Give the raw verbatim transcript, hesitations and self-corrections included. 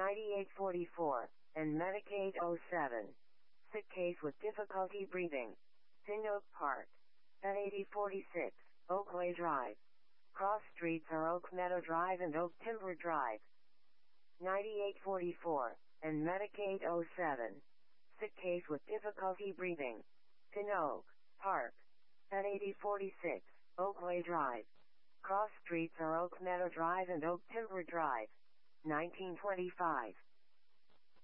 ninety-eight forty-four, and Medicaid oh seven. Sick case with difficulty breathing. Pin Oak Park. At eighty forty-six, Oakway Drive. Cross streets are Oak Meadow Drive and Oak Timber Drive. ninety-eight forty-four, and Medicaid oh seven. Sick case with difficulty breathing. Pin Oak Park. At eighty forty-six, Oakway Drive. Cross streets are Oak Meadow Drive and Oak Timber Drive. nineteen twenty-five.